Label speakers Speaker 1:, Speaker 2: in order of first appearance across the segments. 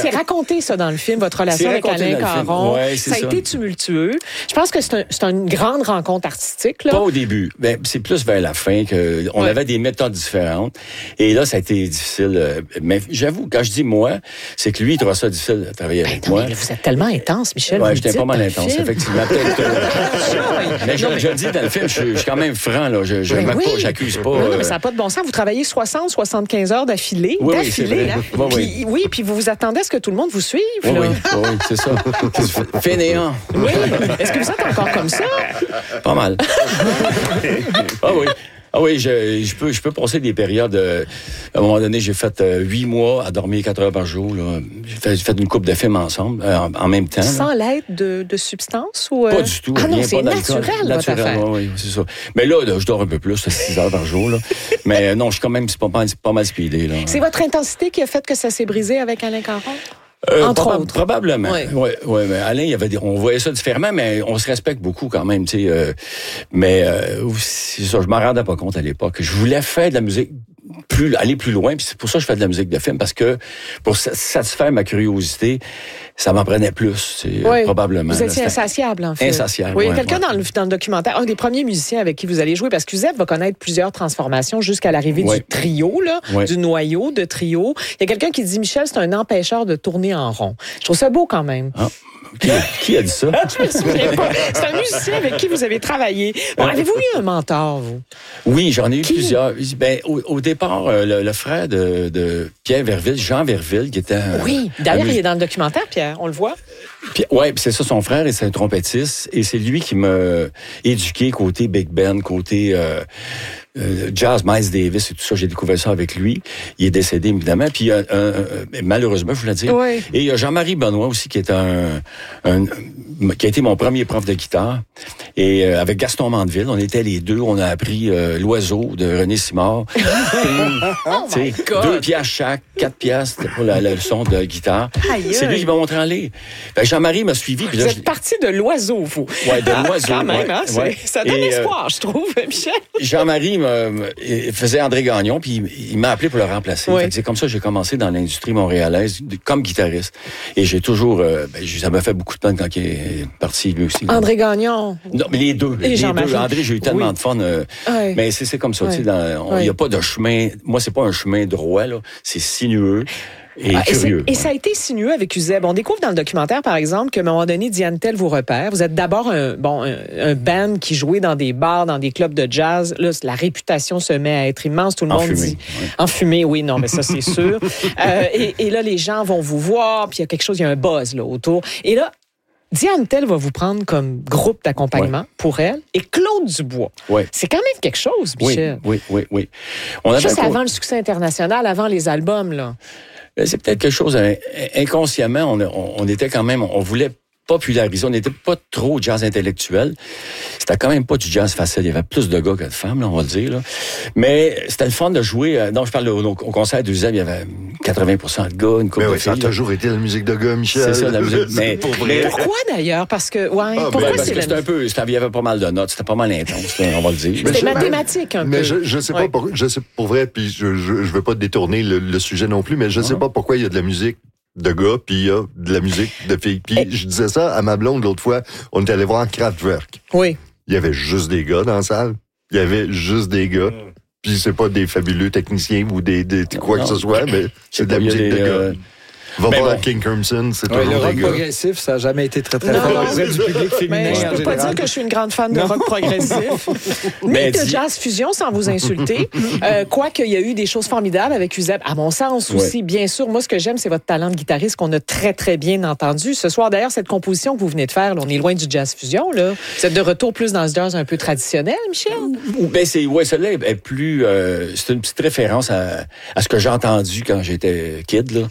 Speaker 1: c'est raconté ça dans le film, votre relation avec Alain Caron.
Speaker 2: Ouais,
Speaker 1: ça a été tumultueux. Je pense que c'est une grande rencontre artistique. Là.
Speaker 2: Pas au début. Ben, c'est plus vers la fin qu'on avait des méthodes différentes. Et là, ça a été difficile. Mais j'avoue, quand je dis moi, c'est que lui, il trouve ça difficile de travailler avec moi.
Speaker 1: Mais vous êtes tellement intense, Michel.
Speaker 2: Oui, j'étais pas mal intense, effectivement. Mais je le dis dans le film, je suis quand même franc. Là. Je ne pas, j'accuse pas.
Speaker 1: Non, mais ça n'a pas de bon sens. Vous travaillez 60-75 heures d'affilée. Oui, puis vous vous attendez à ce que tout le monde vous suive.
Speaker 2: Oui, c'est ça. Fainéant.
Speaker 1: Oui. Est-ce que vous êtes encore comme ça?
Speaker 2: Pas mal. Ah oui, je peux passer des périodes. À un moment donné, j'ai fait 8 mois à dormir 4 heures par jour. Là. J'ai fait une couple de films ensemble, en même temps.
Speaker 1: Sans l'aide de substances? Ou
Speaker 2: Pas du tout.
Speaker 1: Ah non, c'est naturel, votre affaire.
Speaker 2: Oui, c'est ça. Mais là, je dors un peu plus, 6 heures par jour. Là. Mais non, je suis quand même pas mal speedé. Là.
Speaker 1: C'est votre intensité qui a fait que ça s'est brisé avec Alain Caron? Entre autres.
Speaker 2: Probablement. Oui, mais Alain, on voyait ça différemment, mais on se respecte beaucoup quand même, tu sais. Mais c'est ça, je m'en rendais pas compte à l'époque. Je voulais faire de la musique aller plus loin, puis c'est pour ça que je fais de la musique de film, parce que pour satisfaire ma curiosité, ça m'en prenait plus, probablement.
Speaker 1: Vous étiez insatiable, en fait.
Speaker 2: Insatiable,
Speaker 1: oui. Il y a quelqu'un dans le documentaire, un des premiers musiciens avec qui vous allez jouer, parce que Uzeb va connaître plusieurs transformations jusqu'à l'arrivée du trio, là, du noyau de trio. Il y a quelqu'un qui dit, Michel, c'est un empêcheur de tourner en rond. Je trouve ça beau quand même.
Speaker 2: Ah. Qui a dit ça?
Speaker 1: Je me souviens pas. C'est un musicien avec qui vous avez travaillé. Bon, avez-vous eu un mentor, vous?
Speaker 2: Oui, j'en ai eu plusieurs. Ben, au départ, le frère de Pierre Verville, Jean Verville, qui était...
Speaker 1: Oui, d'ailleurs, il est dans le documentaire, Pierre, on le voit.
Speaker 2: Oui, c'est ça, son frère, et c'est un trompettiste, et c'est lui qui m'a éduqué côté Big Band, côté jazz, Miles Davis et tout ça. J'ai découvert ça avec lui. Il est décédé, évidemment. Puis, malheureusement, je voulais dire.
Speaker 1: Oui.
Speaker 2: Et il y a Jean-Marie Benoît aussi, qui est qui a été mon premier prof de guitare. Et avec Gaston Mandeville, on était les deux. On a appris L'Oiseau de René Simard.
Speaker 1: Oh my God.
Speaker 2: 2 piastres chaque, 4 piastres pour la leçon de guitare. C'est lui qui m'a montré en ligne. Jean-Marie m'a suivi.
Speaker 1: Vous êtes parti de L'Oiseau, vous.
Speaker 2: Oui, de L'Oiseau.
Speaker 1: Quand même, hein? Ça donne espoir, je trouve, Michel.
Speaker 2: Jean-Marie il faisait André Gagnon, puis il m'a appelé pour le remplacer. C'est comme ça que j'ai commencé dans l'industrie montréalaise comme guitariste. Et j'ai toujours... ça m'a fait beaucoup de peine quand il est parti, lui aussi.
Speaker 1: André Gagnon.
Speaker 2: Non, mais les deux.
Speaker 1: Et Jean-Marie.
Speaker 2: André, j'ai eu tellement de fun. Mais c'est comme ça. Il n'y a pas de chemin... Moi, c'est pas un chemin droit, là. C'est sinueux. Et curieux.
Speaker 1: Et ça a été sinueux avec Uzeb. On découvre dans le documentaire, par exemple, qu'à un moment donné, Diane Tell vous repère. Vous êtes d'abord un band qui jouait dans des bars, dans des clubs de jazz. Là, la réputation se met à être immense. Tout le monde dit... Enfumé, oui, non, mais ça, c'est sûr. Et là, les gens vont vous voir, puis il y a un buzz là, autour. Et là, Diane Tell va vous prendre comme groupe d'accompagnement pour elle. Et Claude Dubois. C'est quand même quelque chose, Michel.
Speaker 2: Oui.
Speaker 1: Ça, c'est avant le succès international, avant les albums, là.
Speaker 2: C'est peut-être quelque chose inconsciemment. On était quand même, on voulait populariser. On n'était pas trop jazz intellectuel. C'était quand même pas du jazz facile. Il y avait plus de gars que de femmes, là, on va le dire. Là. Mais c'était le fun de jouer. Non, je parle au concert de Uzeb, il y avait 80% de gars, une couple de filles.
Speaker 3: Ça a toujours été la musique de gars, Michel.
Speaker 2: C'est ça, la musique. Mais
Speaker 1: pourquoi d'ailleurs? Parce que,
Speaker 2: parce que c'était un peu, il y avait pas mal de notes. C'était pas mal intense, on va le dire.
Speaker 1: C'était mathématique un peu.
Speaker 3: Mais je sais pas pour vrai, puis je veux pas détourner le sujet non plus, mais je sais pas pourquoi il y a de la musique de gars, puis il y a de la musique de filles. Puis je disais ça à ma blonde l'autre fois, on était allé voir Kraftwerk.
Speaker 1: Oui.
Speaker 3: Il y avait juste des gars dans la salle. Il y avait juste des gars. Puis c'est pas des fabuleux techniciens ou des quoi que ce soit, mais c'est de la musique de gars. Va voir King Crimson, c'est toujours
Speaker 4: le rock
Speaker 3: des gars.
Speaker 4: progressif, ça n'a jamais été très fort auprès du public féminin.
Speaker 1: Je peux pas dire que je suis une grande fan de rock progressif, ni de jazz fusion, sans vous insulter. Quoique, il y a eu des choses formidables avec Uzeb. À mon sens aussi, bien sûr. Moi, ce que j'aime, c'est votre talent de guitariste qu'on a très, très bien entendu. Ce soir, d'ailleurs, cette composition que vous venez de faire, là, on est loin du jazz fusion. Là. Vous êtes de retour plus dans ce jazz un peu traditionnel, Michel?
Speaker 2: Celle-là est plus... c'est une petite référence à ce que j'ai entendu quand j'étais kid, là.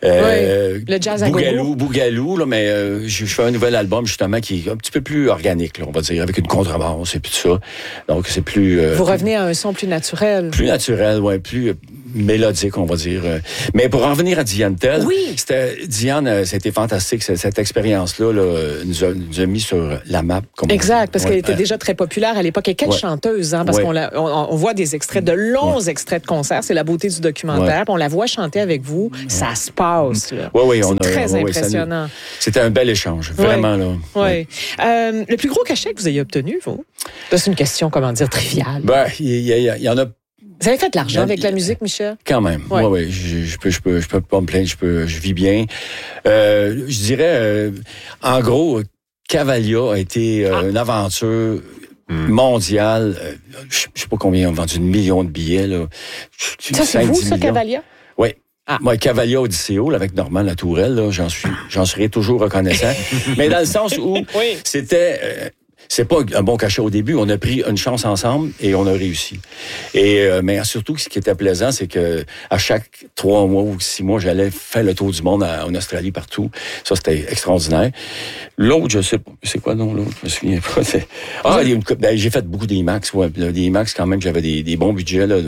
Speaker 1: Le jazz à
Speaker 2: Bougalou, là, mais je fais un nouvel album justement qui est un petit peu plus organique, là, on va dire, avec une contrebasse et puis tout ça. Donc c'est plus.
Speaker 1: Vous revenez à un son plus naturel.
Speaker 2: Plus naturel, plus mélodique, on va dire. Mais pour en revenir à Diane Tell,
Speaker 1: Oui.
Speaker 2: Diane, c'était fantastique. Cette expérience-là nous a mis sur la map.
Speaker 1: Exact, parce qu'elle était déjà très populaire à l'époque. Et quelle chanteuse, hein, parce qu'on voit des extraits, de longs extraits de concerts. C'est la beauté du documentaire. Puis on la voit chanter avec vous. Ça se passe, là. C'est très impressionnant.
Speaker 2: C'était un bel échange, vraiment, là.
Speaker 1: Oui. Le plus gros cachet que vous ayez obtenu, vous? Ça, c'est une question, comment dire, triviale.
Speaker 2: Ben, il y en a.
Speaker 1: Vous avez fait de l'argent avec la musique, Michel?
Speaker 2: Quand même. Oui. Je peux pas me plaindre. Je vis bien. Je dirais, en gros, Cavalia a été une aventure mondiale. Je sais pas combien ont vendu 1 million de billets, là.
Speaker 1: Ça, c'est vous, ça, Cavalia?
Speaker 2: Oui. Moi, Cavalia Odysseo, là, avec Normand Latourelle, là, j'en serai toujours reconnaissant. Mais dans le sens où c'était... c'est pas un bon cachet au début. On a pris une chance ensemble et on a réussi. Mais surtout, ce qui était plaisant, c'est que à chaque 3 mois ou 6 mois, j'allais faire le tour du monde en Australie, partout. Ça, c'était extraordinaire. L'autre, je sais pas. C'est quoi, non, l'autre? Je me souviens pas. J'ai fait beaucoup d'IMAX, des IMAX, quand même, j'avais des bons budgets, là,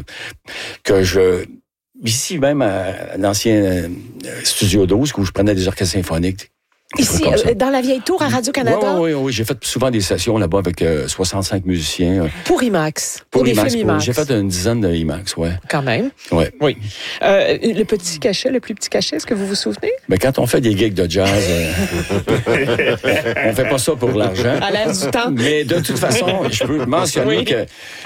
Speaker 2: ici même, à l'ancien Studio 12, où je prenais des orchestres symphoniques.
Speaker 1: Ici, dans la vieille tour à Radio-Canada?
Speaker 2: Oui. J'ai fait souvent des sessions là-bas avec 65 musiciens.
Speaker 1: Pour IMAX?
Speaker 2: Pour
Speaker 1: des
Speaker 2: IMAX,
Speaker 1: films IMAX?
Speaker 2: J'ai fait une dizaine de IMAX,
Speaker 1: Quand même?
Speaker 2: Oui.
Speaker 1: Le plus petit cachet, est-ce que vous vous souvenez?
Speaker 2: Mais quand on fait des gigs de jazz, on fait pas ça pour l'argent.
Speaker 1: À l'air du temps.
Speaker 2: Mais de toute façon, je peux mentionner que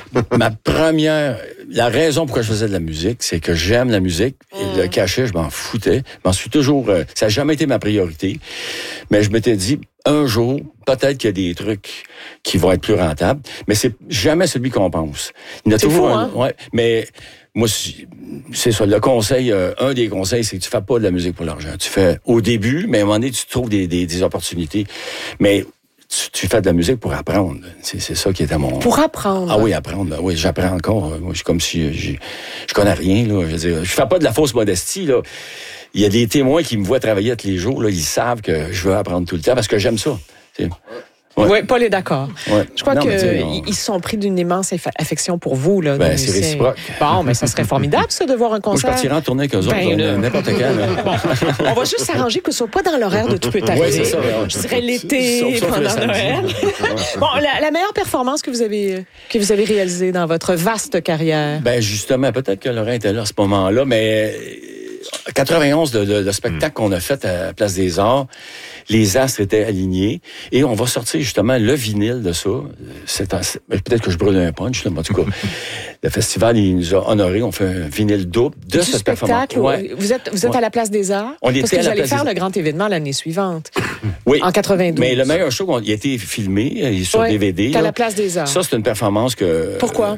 Speaker 2: la raison pourquoi je faisais de la musique, c'est que j'aime la musique. Et le cachet, je m'en foutais. Je m'en suis toujours... ça n'a jamais été ma priorité. Mais je m'étais dit, un jour, peut-être qu'il y a des trucs qui vont être plus rentables, mais c'est jamais celui qu'on pense. Il y en a toujours
Speaker 1: fou, hein?
Speaker 2: Mais moi, c'est ça. Le conseil, un des conseils, c'est que tu fais pas de la musique pour l'argent. Tu fais au début, mais à un moment donné, tu trouves des opportunités. Mais tu fais de la musique pour apprendre. C'est ça qui était mon...
Speaker 1: Pour apprendre?
Speaker 2: Ah oui, apprendre. Oui, j'apprends encore. Moi, je suis comme si je connais rien, là. Je veux dire, je fais pas de la fausse modestie, là. Il y a des témoins qui me voient travailler tous les jours, là. Ils savent que je veux apprendre tout le temps parce que j'aime ça.
Speaker 1: Oui, Paul est d'accord.
Speaker 2: Ouais.
Speaker 1: Je crois qu'ils se sont pris d'une immense affection pour vous. Là,
Speaker 2: c'est réciproque.
Speaker 1: Bon, mais ça serait formidable, ça, de voir un concert.
Speaker 2: Moi, je partirais en tournée avec eux autres, n'importe quand.
Speaker 1: Bon, on va juste s'arranger que ce soit pas dans l'horaire de Tout peut arriver.
Speaker 2: C'est ça,
Speaker 1: je dirais l'été, pendant Noël. Bon, la meilleure performance que vous avez réalisée dans votre vaste carrière?
Speaker 2: Ben justement, peut-être que Laurent était là à ce moment-là, mais... 91, le spectacle qu'on a fait à la Place des Arts, les astres étaient alignés et on va sortir justement le vinyle de ça. Peut-être que je brûle un punch, là, mais en tout cas, le festival, il nous a honorés. On fait un vinyle double de ce spectacle.
Speaker 1: Ouais. Vous êtes à la Place des Arts?
Speaker 2: On
Speaker 1: parce que vous allez faire le grand événement l'année suivante.
Speaker 2: Oui.
Speaker 1: En 92.
Speaker 2: Mais le meilleur show, il a été filmé, il est sur DVD.
Speaker 1: C'est à la Place des Arts.
Speaker 2: Ça, c'est une performance que...
Speaker 1: Pourquoi?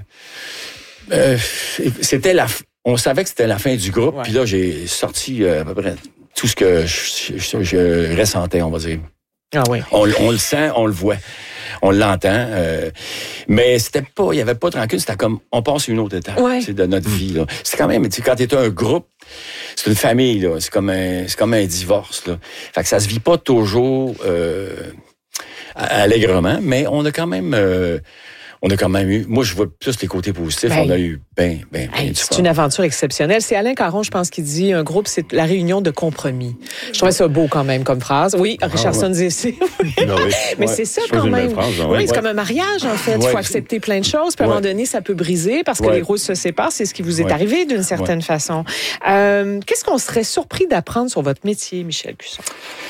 Speaker 2: On savait que c'était la fin du groupe, puis là, j'ai sorti à peu près tout ce que je ressentais, on va dire.
Speaker 1: Ah oui.
Speaker 2: On le sent, on le voit, on l'entend, mais c'était pas, il y avait pas de rancune, c'était comme, on passe une autre étape de notre vie. Là. C'est quand même, quand t'es un groupe, c'est une famille, là, c'est comme un divorce. Là. Fait que ça se vit pas toujours allègrement, mais on a quand même eu... Moi, je vois plus les côtés positifs. On a eu du fun.
Speaker 1: C'est une aventure exceptionnelle. C'est Alain Caron, je pense, qui dit un groupe, c'est la réunion de compromis. Je trouvais ça beau quand même comme phrase. Oui, Richardson disait ça. Mais c'est ça quand même. C'est comme un mariage, en fait. Il faut accepter plein de choses. Puis à un moment donné, ça peut briser parce que les rôles se séparent. C'est ce qui vous est arrivé d'une certaine façon. Qu'est-ce qu'on serait surpris d'apprendre sur votre métier, Michel Cusson?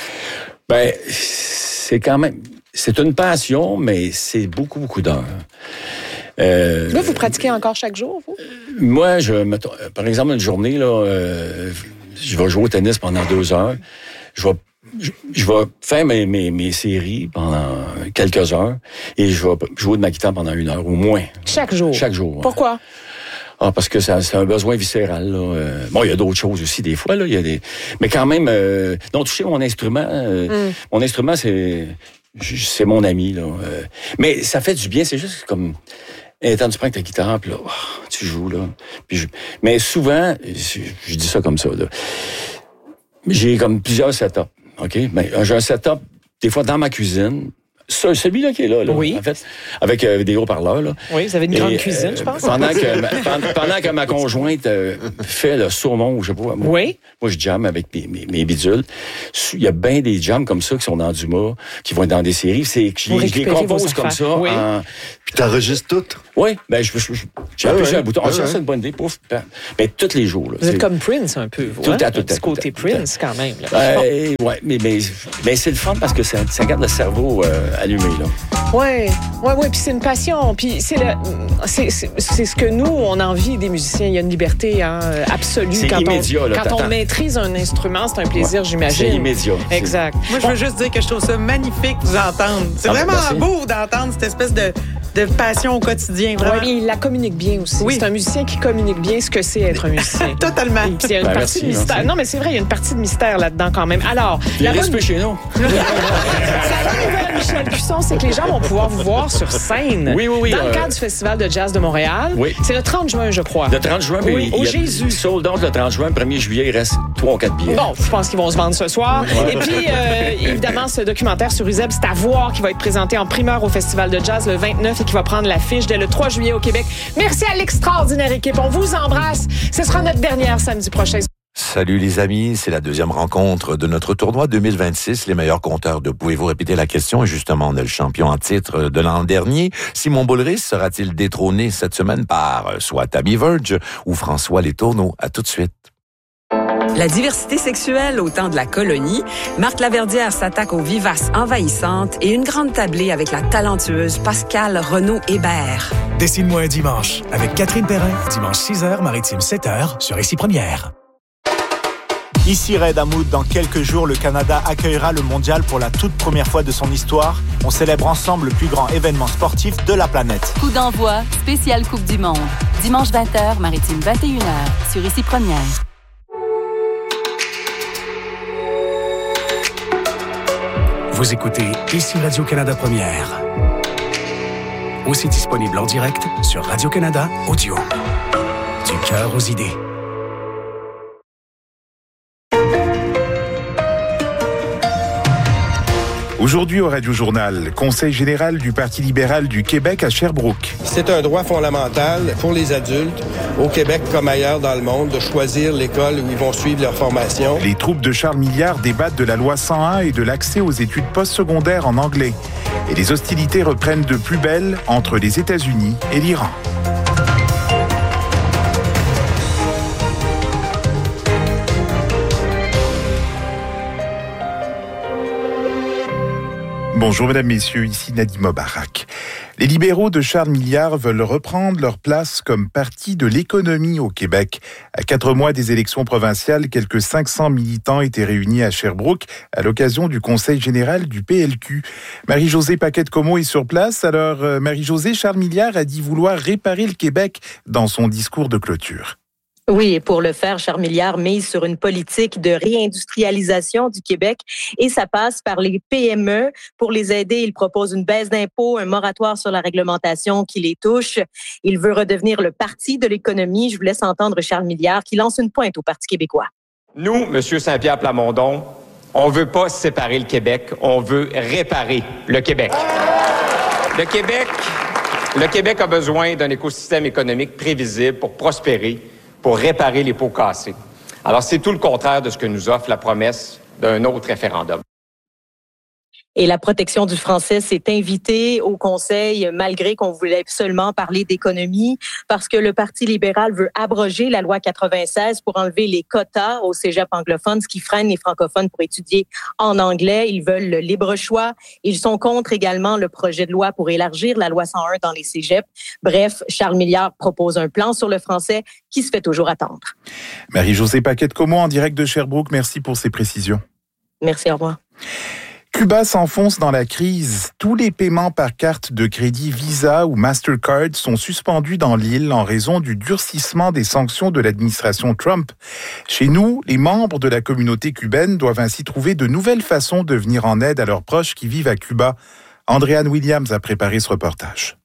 Speaker 2: C'est quand même... C'est une passion, mais c'est beaucoup, beaucoup d'heures.
Speaker 1: Là, vous pratiquez encore chaque jour, vous?
Speaker 2: Moi, par exemple, une journée, là, je vais jouer au tennis pendant 2 heures. Je vais faire mes séries pendant quelques heures et je vais jouer de ma guitare pendant 1 heure au moins.
Speaker 1: Chaque jour?
Speaker 2: Chaque jour.
Speaker 1: Pourquoi?
Speaker 2: Parce que c'est un besoin viscéral. Là. Bon, il y a d'autres choses aussi des fois. Là, mais quand même, toucher mon instrument. Mon instrument, c'est mon ami, là. Mais ça fait du bien, c'est juste comme... Quand tu prends ta guitare, puis là, tu joues, là. Mais souvent, je dis ça comme ça, là. J'ai comme plusieurs setups, OK? Mais j'ai un setup, des fois, dans ma cuisine, Celui-là qui est là,
Speaker 1: oui.
Speaker 2: En fait, avec des haut-parleurs. Là.
Speaker 1: Oui, vous avez une grande cuisine, je pense.
Speaker 2: Pendant que ma conjointe fait le saumon, je sais pas. Moi, je jamme avec mes bidules. Il y a bien des jams comme ça qui sont dans Dumas, qui vont être dans des séries. C'est que je les compose comme ça.
Speaker 1: Oui.
Speaker 3: Puis t'enregistres tout?
Speaker 2: Oui, j'ai appuyé sur un bouton. Ça, c'est une bonne idée. Pouf, mais tous les jours. Là,
Speaker 1: vous êtes comme Prince un peu, vous.
Speaker 2: Tout à tout.
Speaker 1: Petit côté Prince, quand même.
Speaker 2: Oui, mais c'est le fun parce que ça garde le cerveau allumé, là.
Speaker 1: Oui. Puis c'est une passion. Puis c'est ce que nous, on a envie des musiciens. Il y a une liberté absolue.
Speaker 2: C'est
Speaker 1: quand
Speaker 2: immédiat.
Speaker 1: quand on maîtrise un instrument, c'est un plaisir, j'imagine.
Speaker 2: C'est immédiat.
Speaker 1: Exact.
Speaker 5: Moi, je veux juste dire que je trouve ça magnifique de vous entendre. C'est vraiment beau d'entendre cette espèce de passion au quotidien.
Speaker 1: Oui, il la communique bien aussi. Oui. C'est un musicien qui communique bien ce que c'est être un musicien.
Speaker 5: Totalement.
Speaker 1: Il y a une partie de mystère. Non, mais c'est vrai, il y a une partie de mystère là-dedans quand même. Alors,
Speaker 2: il reste chez nous.
Speaker 1: Ça va, Michel Cusson, c'est que les gens vont pouvoir vous voir sur scène.
Speaker 2: Oui.
Speaker 1: Dans le cadre du Festival de jazz de Montréal.
Speaker 2: Oui.
Speaker 1: C'est le 30 juin, je crois.
Speaker 2: Le 30 juin,
Speaker 1: oui, au Jésus.
Speaker 2: Sold out le 30 juin, 1er juillet, il reste 3 ou 4 billets.
Speaker 1: Bon, je pense qu'ils vont se vendre ce soir. Ouais. Et puis, évidemment, ce documentaire sur Uzeb, c'est à voir, qui va être présenté en primeur au Festival de jazz le 29 et qui va prendre l'affiche dès le 3 juillet au Québec. Merci à l'extraordinaire équipe. On vous embrasse. Ce sera notre dernière samedi prochain.
Speaker 6: Salut les amis, c'est la deuxième rencontre de notre tournoi 2026. Les meilleurs compteurs de Pouvez-vous répéter la question? Et justement, on a le champion en titre de l'an dernier. Simon Boulris sera-t-il détrôné cette semaine par soit Tammy Verge ou François Letourneau? À tout de suite.
Speaker 7: La diversité sexuelle au temps de la colonie, Marc Laverdière s'attaque aux vivaces envahissantes et une grande tablée avec la talentueuse Pascale Renaud-Hébert.
Speaker 8: Dessine-moi un dimanche avec Catherine Perrin, dimanche 6h, Maritime 7h sur Ici Première.
Speaker 9: Ici Red Hamoud, dans quelques jours, le Canada accueillera le mondial pour la toute première fois de son histoire. On célèbre ensemble le plus grand événement sportif de la planète.
Speaker 10: Coup d'envoi, spéciale Coupe du Monde. Dimanche 20h, Maritime 21h, sur Ici Première.
Speaker 8: Vous écoutez Ici Radio-Canada Première. Aussi disponible en direct sur Radio-Canada Audio. Du cœur aux idées.
Speaker 11: Aujourd'hui au Radio Journal, Conseil général du Parti libéral du Québec à Sherbrooke.
Speaker 12: C'est un droit fondamental pour les adultes, au Québec comme ailleurs dans le monde, de choisir l'école où ils vont suivre leur formation.
Speaker 11: Les troupes de Charles Milliard débattent de la loi 101 et de l'accès aux études postsecondaires en anglais. Et les hostilités reprennent de plus belle entre les États-Unis et l'Iran. Bonjour mesdames, messieurs, ici Nadim Obarak. Les libéraux de Charles Milliard veulent reprendre leur place comme parti de l'économie au Québec. À 4 mois des élections provinciales, quelques 500 militants étaient réunis à Sherbrooke à l'occasion du Conseil général du PLQ. Marie-Josée Paquette-Comeau est sur place. Alors, Marie-Josée, Charles Milliard a dit vouloir réparer le Québec dans son discours de clôture.
Speaker 13: Oui, et pour le faire, Charles Milliard mise sur une politique de réindustrialisation du Québec et ça passe par les PME. Pour les aider, il propose une baisse d'impôts, un moratoire sur la réglementation qui les touche. Il veut redevenir le parti de l'économie. Je vous laisse entendre Charles Milliard qui lance une pointe au Parti québécois.
Speaker 14: Nous, M. Saint-Pierre Plamondon, on veut pas séparer le Québec, on veut réparer le Québec. Le Québec a besoin d'un écosystème économique prévisible pour prospérer, pour réparer les pots cassés. Alors, c'est tout le contraire de ce que nous offre la promesse d'un autre référendum.
Speaker 13: Et la protection du français s'est invitée au Conseil, malgré qu'on voulait seulement parler d'économie, parce que le Parti libéral veut abroger la loi 96 pour enlever les quotas au cégep anglophone, ce qui freine les francophones pour étudier en anglais. Ils veulent le libre choix. Ils sont contre également le projet de loi pour élargir la loi 101 dans les cégeps. Bref, Charles Milliard propose un plan sur le français qui se fait toujours attendre.
Speaker 11: Marie-Josée Paquette-Comeau en direct de Sherbrooke. Merci pour ces précisions.
Speaker 13: Merci, au revoir.
Speaker 11: Cuba s'enfonce dans la crise. Tous les paiements par carte de crédit Visa ou Mastercard sont suspendus dans l'île en raison du durcissement des sanctions de l'administration Trump. Chez nous, les membres de la communauté cubaine doivent ainsi trouver de nouvelles façons de venir en aide à leurs proches qui vivent à Cuba. Andréanne Williams a préparé ce reportage.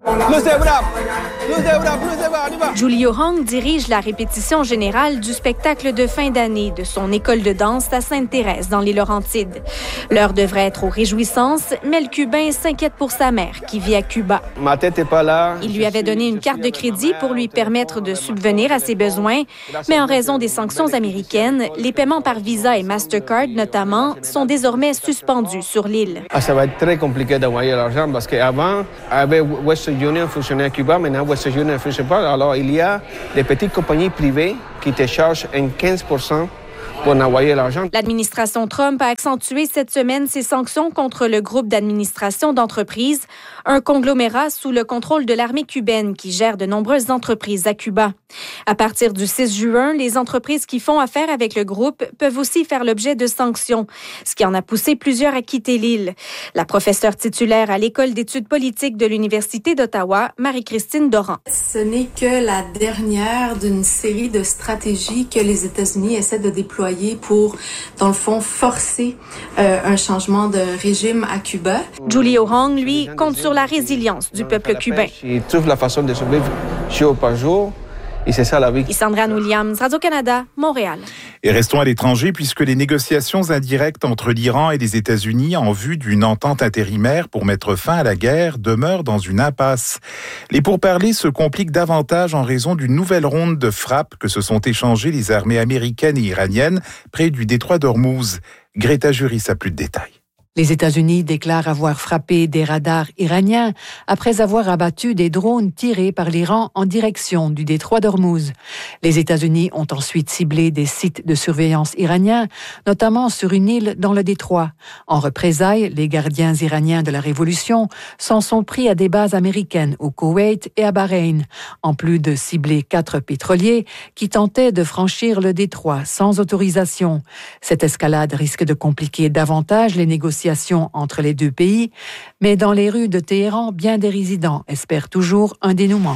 Speaker 15: Julio Hong dirige la répétition générale du spectacle de fin d'année de son école de danse à Sainte-Thérèse, dans les Laurentides. L'heure devrait être aux réjouissances, mais le Cubain s'inquiète pour sa mère, qui vit à Cuba.
Speaker 12: Ma tête n'est pas là.
Speaker 15: Il lui avait donné une carte de crédit pour lui permettre de subvenir à ses besoins, mais en raison des sanctions américaines, les paiements par Visa et Mastercard, notamment, sont désormais suspendus sur l'île.
Speaker 12: Ça va être très compliqué d'envoyer l'argent parce qu'avant, avec Western Union fonctionnait à Cuba, maintenant Western Union ne fonctionne pas. Alors, il y a des petites compagnies privées qui te chargent un 15% pour envoyer l'argent.
Speaker 15: L'administration Trump a accentué cette semaine ses sanctions contre le groupe d'administration d'entreprises, un conglomérat sous le contrôle de l'armée cubaine qui gère de nombreuses entreprises à Cuba. À partir du 6 juin, les entreprises qui font affaire avec le groupe peuvent aussi faire l'objet de sanctions, ce qui en a poussé plusieurs à quitter l'île. La professeure titulaire à l'École d'études politiques de l'Université d'Ottawa, Marie-Christine Doran.
Speaker 16: Ce n'est que la dernière d'une série de stratégies que les États-Unis essaient de déployer pour, dans le fond, forcer un changement de régime à Cuba.
Speaker 15: Julio Hong, lui, compte sur la résilience du peuple cubain.
Speaker 12: Il trouve la façon de survivre jour par jour. Et c'est ça la vie.
Speaker 15: Sandra Williams, Radio-Canada, Montréal.
Speaker 11: Et restons à l'étranger puisque les négociations indirectes entre l'Iran et les États-Unis en vue d'une entente intérimaire pour mettre fin à la guerre demeurent dans une impasse. Les pourparlers se compliquent davantage en raison d'une nouvelle ronde de frappes que se sont échangées les armées américaines et iraniennes près du détroit d'Ormuz. Greta Juris a plus de détails.
Speaker 17: Les États-Unis déclarent avoir frappé des radars iraniens après avoir abattu des drones tirés par l'Iran en direction du détroit d'Ormuz. Les États-Unis ont ensuite ciblé des sites de surveillance iraniens, notamment sur une île dans le détroit. En représailles, les gardiens iraniens de la Révolution s'en sont pris à des bases américaines au Koweït et à Bahreïn, en plus de cibler 4 pétroliers qui tentaient de franchir le détroit sans autorisation. Cette escalade risque de compliquer davantage les négociations entre les deux pays, mais dans les rues de Téhéran, bien des résidents espèrent toujours un dénouement.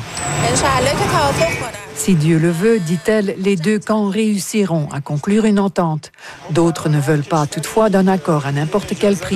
Speaker 17: Si Dieu le veut, dit-elle, les deux camps réussiront à conclure une entente. D'autres ne veulent pas toutefois d'un accord à n'importe quel prix.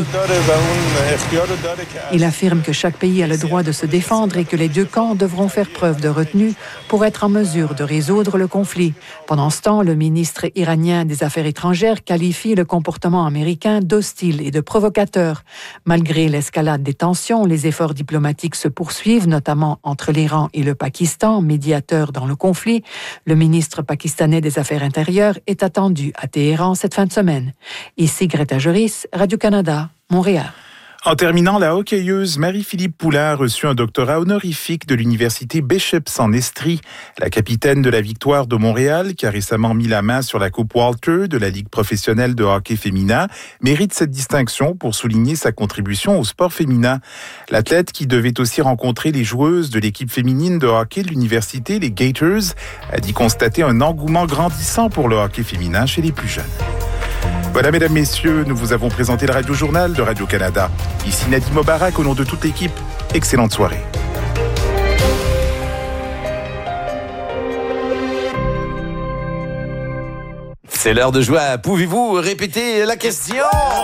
Speaker 17: Il affirme que chaque pays a le droit de se défendre et que les deux camps devront faire preuve de retenue pour être en mesure de résoudre le conflit. Pendant ce temps, le ministre iranien des Affaires étrangères qualifie le comportement américain d'hostile et de provocateur. Malgré l'escalade des tensions, les efforts diplomatiques se poursuivent, notamment entre l'Iran et le Pakistan, médiateur dans le conflit. Le ministre pakistanais des Affaires intérieures est attendu à Téhéran cette fin de semaine. Ici Greta Juris, Radio-Canada, Montréal.
Speaker 11: En terminant, la hockeyeuse Marie-Philippe Poulin a reçu un doctorat honorifique de l'université Bécheps en Estrie. La capitaine de la Victoire de Montréal, qui a récemment mis la main sur la Coupe Walter de la Ligue professionnelle de hockey féminin, mérite cette distinction pour souligner sa contribution au sport féminin. L'athlète, qui devait aussi rencontrer les joueuses de l'équipe féminine de hockey de l'université, les Gators, a dit constater un engouement grandissant pour le hockey féminin chez les plus jeunes. Voilà, mesdames, messieurs, nous vous avons présenté le Radio-Journal de Radio-Canada. Ici Nadim Mobarak, au nom de toute l'équipe. Excellente soirée.
Speaker 6: C'est l'heure de jouer à Pouvez-vous répéter la question?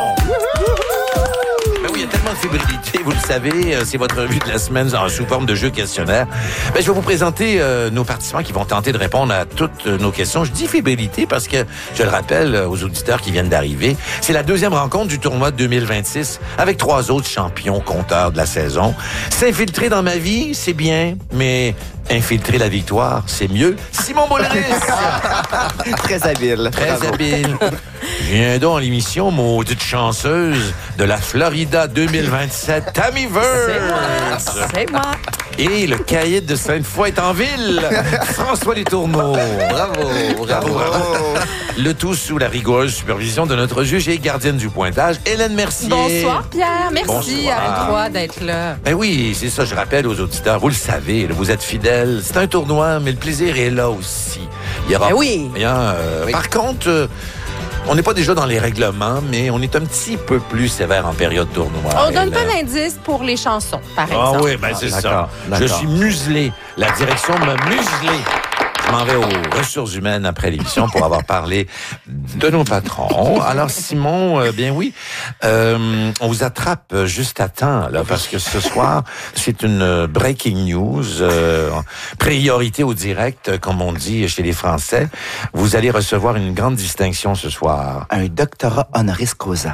Speaker 6: Ben oui, il y a tellement de fébrilité, vous le savez, c'est votre revue de la semaine sous forme de jeu questionnaire. Ben, je vais vous présenter nos participants qui vont tenter de répondre à toutes nos questions. Je dis fébrilité parce que, je le rappelle aux auditeurs qui viennent d'arriver, c'est la deuxième rencontre du tournoi 2026 avec 3 autres champions compteurs de la saison. S'infiltrer dans ma vie, c'est bien, mais infiltrer la victoire, c'est mieux. Simon Boulris!
Speaker 18: Très habile.
Speaker 6: Très habile. Viens donc à l'émission, maudite chanceuse, de la Florida 2027, Tammy Verse.
Speaker 1: C'est moi.
Speaker 6: Et le caïd de Sainte-Foy est en ville, François Letourneau. Bravo. Le tout sous la rigoureuse supervision de notre juge et gardienne du pointage, Hélène Mercier.
Speaker 19: Bonsoir, Pierre. Merci
Speaker 6: Bonsoir.
Speaker 19: à toi d'être là.
Speaker 6: Ben oui, c'est ça, je rappelle aux auditeurs, vous le savez, là, vous êtes fidèles. C'est un tournoi, mais le plaisir est là aussi. Il y aura rien. Par contre, on n'est pas déjà dans les règlements, mais on est un petit peu plus sévère en période tournoi.
Speaker 19: On donne pas d'indice pour les chansons, par exemple.
Speaker 6: Ah oui, ben c'est ça. Je suis muselé. La direction m'a muselé. Je m'en vais aux ressources humaines après l'émission pour avoir parlé de nos patrons. Alors, Simon, bien oui, on vous attrape juste à temps, là, parce que ce soir, c'est une breaking news, priorité au direct, comme on dit chez les Français. Vous allez recevoir une grande distinction ce soir.
Speaker 18: Un doctorat honoris causa.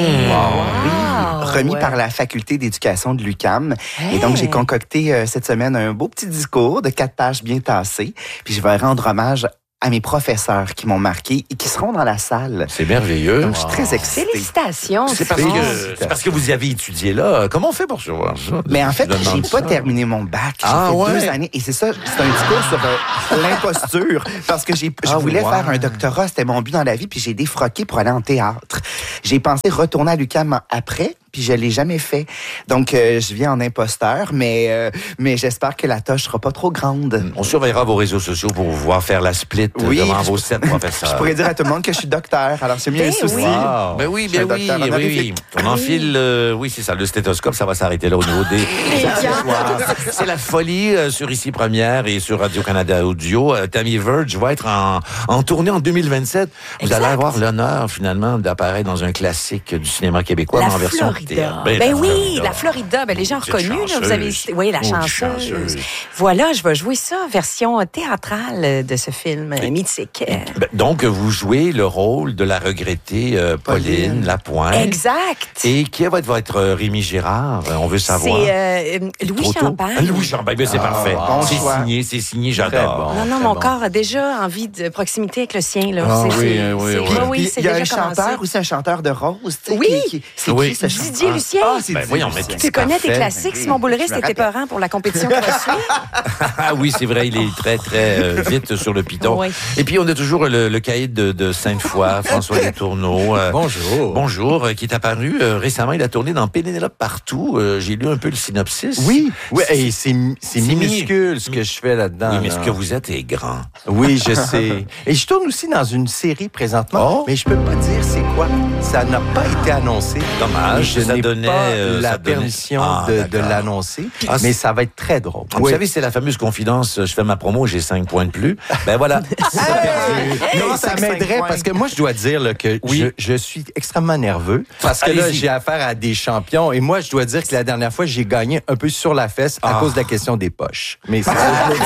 Speaker 18: Remis par la faculté d'éducation de l'UQAM. Et donc, j'ai concocté cette semaine un beau petit discours de 4 pages bien tassées. Puis je vais rendre hommage à mes professeurs qui m'ont marqué et qui seront dans la salle.
Speaker 6: C'est merveilleux.
Speaker 18: Donc, je suis très excitée.
Speaker 19: Félicitations.
Speaker 6: C'est parce que vous y avez étudié là. Comment on fait pour savoir ça?
Speaker 18: Mais en fait, j'ai pas terminé mon bac. J'ai fait 2 années. Et c'est ça, c'est un discours sur l'imposture. Parce que je voulais faire un doctorat, c'était mon but dans la vie, puis j'ai défroqué pour aller en théâtre. J'ai pensé retourner à l'UQAM après, puis je l'ai jamais fait. Donc, je viens en imposteur, mais j'espère que la tâche sera pas trop grande.
Speaker 6: On surveillera vos réseaux sociaux pour vous voir faire la split devant vos 7 professeurs.
Speaker 18: Je pourrais dire à tout le monde que je suis docteur, alors c'est mieux un souci.
Speaker 6: Wow. Ben oui, oui. On enfile, oui, c'est ça, le stéthoscope, ça va s'arrêter là au niveau des accessoires. C'est la folie sur Ici Première et sur Radio-Canada Audio. Tammy Verge va être en tournée en 2027. Vous allez avoir l'honneur, finalement, d'apparaître dans un classique du cinéma québécois, mais en version théâtre.
Speaker 19: La Florida, les gens reconnus, là, vous avez la chanceuse. Voilà, je vais jouer ça, version théâtrale de ce film mythique.
Speaker 6: Donc, vous jouez le rôle de la regrettée Pauline Lapointe.
Speaker 19: Exact.
Speaker 6: Et qui va être Rémi Girard? On veut savoir.
Speaker 19: C'est Louis Champagne.
Speaker 6: Louis Champagne, c'est parfait. C'est signé, j'adore.
Speaker 19: Non, mon corps a déjà envie de proximité avec le sien. Là.
Speaker 18: Oui, il y a un chanteur aussi, un chanteur de rose.
Speaker 19: Oui.
Speaker 18: C'est qui ce chanteur?
Speaker 19: Didier Lucien.
Speaker 6: Voyons, mais
Speaker 19: tu connais tes classiques. Simon Boulris, c'était peurant pour la compétition qui va suivre.
Speaker 6: Ah oui, c'est vrai, il est très, très vite sur le piton. Oui. Et puis, on a toujours le caïd de Sainte-Foy, François Letourneau. Bonjour, qui est apparu récemment. Il a tourné dans Pénélope Partout. J'ai lu un peu le synopsis.
Speaker 20: Oui, et c'est minuscule ce que je fais là-dedans.
Speaker 6: Oui, mais ce que vous êtes est grand.
Speaker 20: Oui, je sais. Et je tourne aussi dans une série présentement, mais je peux pas dire c'est quoi. Ça n'a pas été annoncé.
Speaker 6: Dommage.
Speaker 20: Je n'ai pas la permission de l'annoncer, mais ça va être très drôle.
Speaker 6: Vous savez, c'est la fameuse confidence, je fais ma promo, j'ai 5 points de plus. Ben voilà.
Speaker 20: Non, ça m'aiderait parce que moi, je dois dire là, que je suis extrêmement nerveux parce que là, j'ai affaire à des champions et moi, je dois dire que la dernière fois, j'ai gagné un peu sur la fesse à cause de la question des poches. Mais c'est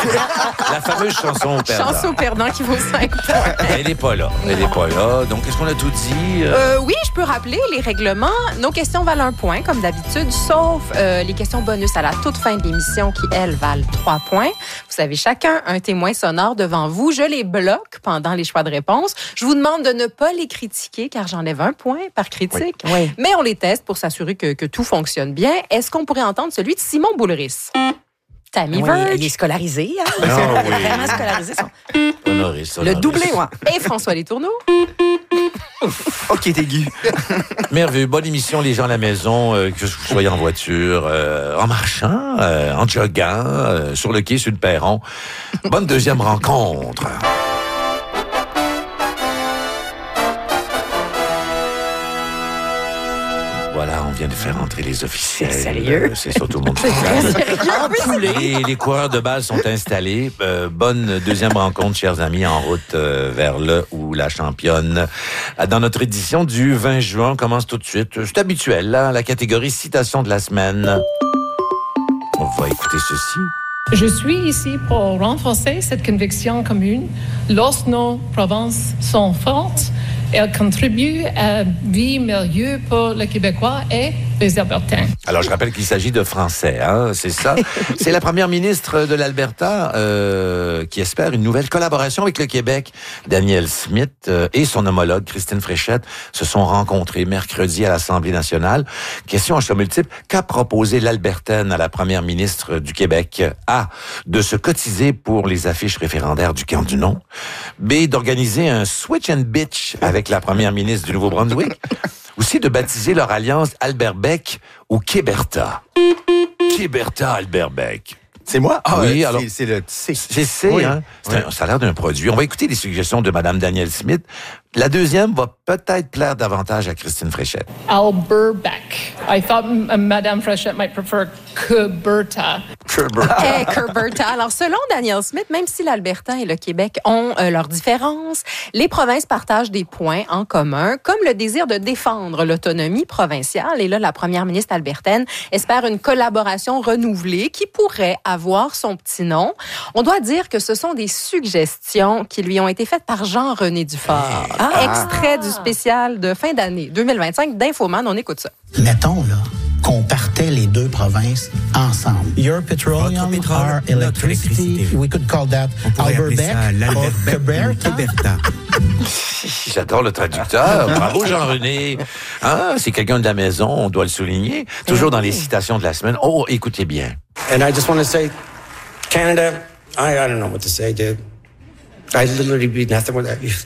Speaker 6: la fameuse chanson au perdant.
Speaker 19: Chanson au perdant qui vaut 5 points.
Speaker 6: Elle n'est pas là. Donc, est-ce qu'on a tout dit?
Speaker 19: Oui, je peux rappeler les règlements. Nos questions valent 1 point, comme d'habitude, sauf les questions bonus à la toute fin de l'émission qui, elles, valent 3 points. Vous avez chacun un témoin sonore devant vous. Je les bloque pendant les choix de réponse. Je vous demande de ne pas les critiquer, car j'enlève 1 point par critique. Oui. Mais on les teste pour s'assurer que tout fonctionne bien. Est-ce qu'on pourrait entendre celui de Simon Boulris? Tammy Verge.
Speaker 5: Il est scolarisé, hein?
Speaker 19: Il est vraiment scolarisé.
Speaker 6: Honoris.
Speaker 19: Le doublé, moi. Et François Letourneau.
Speaker 18: OK, aigu.
Speaker 6: Merveilleux. Bonne émission, les gens à la maison, que vous soyez en voiture, en marchant, en joguant, sur le quai, sur le perron. Bonne deuxième rencontre. Voilà, on vient de faire entrer les officiels.
Speaker 19: C'est sérieux?
Speaker 6: C'est surtout mon les coureurs de base sont installés. Bonne deuxième rencontre, chers amis, en route vers le ou la championne. Dans notre édition du 20 juin, on commence tout de suite. C'est habituel, là, la catégorie citation de la semaine. On va écouter ceci.
Speaker 21: Je suis ici pour renforcer cette conviction commune. Lorsque nos provinces sont fortes, elles contribuent à une vie meilleure pour les Québécois et les Albertains.
Speaker 6: Alors, je rappelle qu'il s'agit de Français, hein, c'est ça. C'est la première ministre de l'Alberta qui espère une nouvelle collaboration avec le Québec. Danielle Smith et son homologue, Christine Fréchette, se sont rencontrés mercredi à l'Assemblée nationale. Question à choix multiple. Qu'a proposé l'Albertaine à la première ministre du Québec? A. De se cotiser pour les affiches référendaires du camp du non. B. D'organiser un switch and bitch avec la première ministre du Nouveau-Brunswick. Aussi de baptiser leur alliance Albert-Beck ou Kéberta. Kéberta-Albert-Beck.
Speaker 20: C'est moi?
Speaker 6: Oui, alors.
Speaker 20: C'est le C.
Speaker 6: C'est C, oui. Hein? Ça a l'air d'un produit. On va écouter les suggestions de Mme Danielle Smith. La deuxième va peut-être plaire davantage à Christine Fréchette.
Speaker 21: Albert-Beck. I thought Madame Fréchette might prefer Kéberta.
Speaker 19: Kerberta. Alors, selon Daniel Smith, même si l'Alberta et le Québec ont leurs différences, les provinces partagent des points en commun, comme le désir de défendre l'autonomie provinciale. Et là, la première ministre albertaine espère une collaboration renouvelée qui pourrait avoir son petit nom. On doit dire que ce sont des suggestions qui lui ont été faites par Jean-René Dufort. Extrait du spécial de fin d'année 2025 d'Infoman. On écoute ça.
Speaker 4: Mettons, là, qu'on partait les deux provinces ensemble. Your petroleum, our electricity. We could call that Alberta.
Speaker 6: J'adore le traducteur. Bravo, Jean-René. C'est quelqu'un de la maison, on doit le souligner. Toujours dans les citations de la semaine. Oh, écoutez bien.
Speaker 22: And I just want to say, Canada, I don't know what to say, dude. I'd literally be nothing without you.